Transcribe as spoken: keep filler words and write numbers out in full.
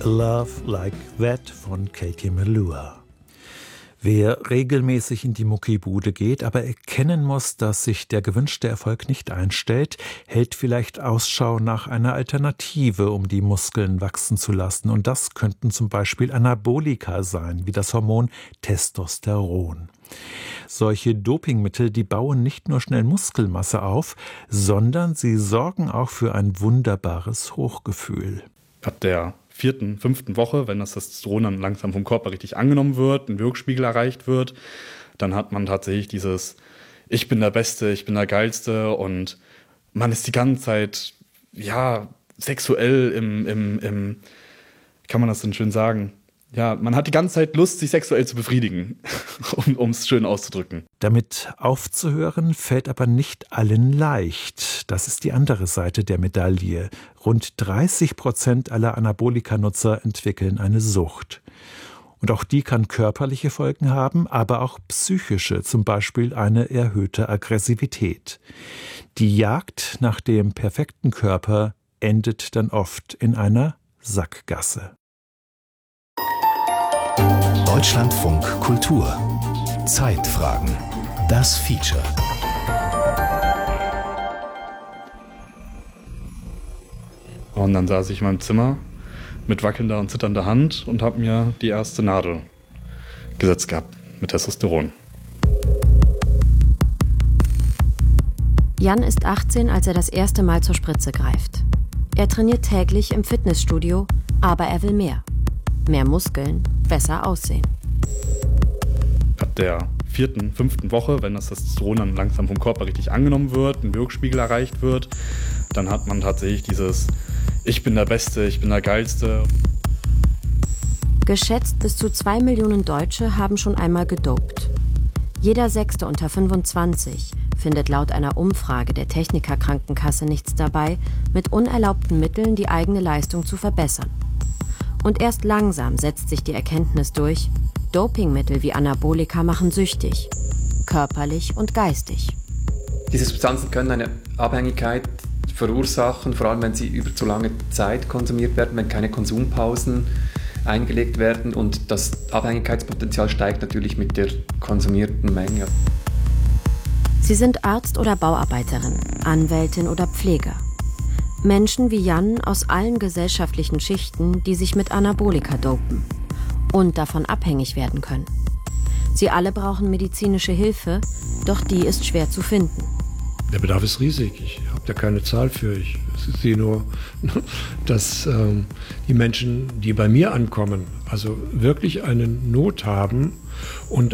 Love Like That von Katie Melua. Wer regelmäßig in die Muckibude geht, aber erkennen muss, dass sich der gewünschte Erfolg nicht einstellt, hält vielleicht Ausschau nach einer Alternative, um die Muskeln wachsen zu lassen. Und das könnten zum Beispiel Anabolika sein, wie das Hormon Testosteron. Solche Dopingmittel, die bauen nicht nur schnell Muskelmasse auf, sondern sie sorgen auch für ein wunderbares Hochgefühl. Ab der vierten, fünften Woche, wenn das Testosteron dann langsam vom Körper richtig angenommen wird, ein Wirkspiegel erreicht wird, dann hat man tatsächlich dieses Ich bin der Beste, ich bin der Geilste und man ist die ganze Zeit, ja, sexuell im, im, im kann man das denn schön sagen? Ja, man hat die ganze Zeit Lust, sich sexuell zu befriedigen, um es schön auszudrücken. Damit aufzuhören, fällt aber nicht allen leicht. Das ist die andere Seite der Medaille. Rund dreißig Prozent aller Anabolika-Nutzer entwickeln eine Sucht. Und auch die kann körperliche Folgen haben, aber auch psychische, zum Beispiel eine erhöhte Aggressivität. Die Jagd nach dem perfekten Körper endet dann oft in einer Sackgasse. Deutschlandfunk Kultur. Zeitfragen. Das Feature. Und dann saß ich in meinem Zimmer mit wackelnder und zitternder Hand und habe mir die erste Nadel gesetzt gehabt mit Testosteron. Jan ist achtzehn, als er das erste Mal zur Spritze greift. Er trainiert täglich im Fitnessstudio, aber er will mehr. Mehr Muskeln, besser aussehen. Ab der vierten, fünften Woche, wenn das Testosteron dann langsam vom Körper richtig angenommen wird, ein Wirkspiegel erreicht wird, dann hat man tatsächlich dieses Ich bin der Beste, ich bin der Geilste. Geschätzt bis zu zwei Millionen Deutsche haben schon einmal gedopt. Jeder Sechste unter fünfundzwanzig findet laut einer Umfrage der Techniker-Krankenkasse nichts dabei, mit unerlaubten Mitteln die eigene Leistung zu verbessern. Und erst langsam setzt sich die Erkenntnis durch, Dopingmittel wie Anabolika machen süchtig, körperlich und geistig. Diese Substanzen können eine Abhängigkeit verursachen, vor allem wenn sie über zu lange Zeit konsumiert werden, wenn keine Konsumpausen eingelegt werden, und das Abhängigkeitspotenzial steigt natürlich mit der konsumierten Menge. Sie sind Arzt oder Bauarbeiterin, Anwältin oder Pfleger. Menschen wie Jan aus allen gesellschaftlichen Schichten, die sich mit Anabolika dopen und davon abhängig werden können. Sie alle brauchen medizinische Hilfe, doch die ist schwer zu finden. Der Bedarf ist riesig. Ich habe da keine Zahl für. Ich sehe nur, dass ähm, die Menschen, die bei mir ankommen, also wirklich eine Not haben und